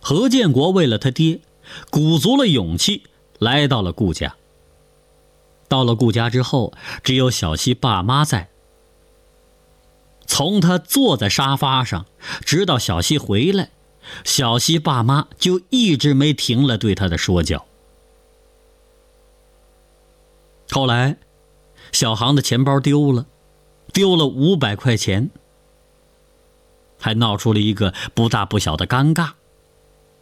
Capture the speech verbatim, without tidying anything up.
何建国为了他爹，鼓足了勇气来到了顾家。到了顾家之后，只有小西爸妈在。从他坐在沙发上，直到小西回来，小西爸妈就一直没停了对他的说教。后来，小航的钱包丢了，丢了五百块钱，还闹出了一个不大不小的尴尬。